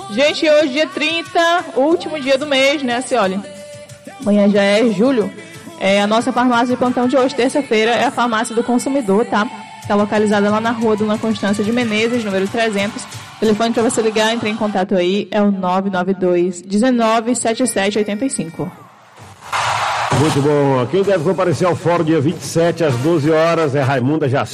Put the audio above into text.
Gente, hoje dia 30, último dia do mês, né, Cioli? Amanhã já é julho. A nossa farmácia de plantão de hoje, terça-feira, é a farmácia do consumidor, tá? Está localizada lá na rua Dona Constância de Menezes, número 300. O telefone para você ligar, entre em contato aí, é o 992-197785. Muito bom. Quem deve comparecer ao fórum dia 27 às 12 horas é Raimunda Jaci.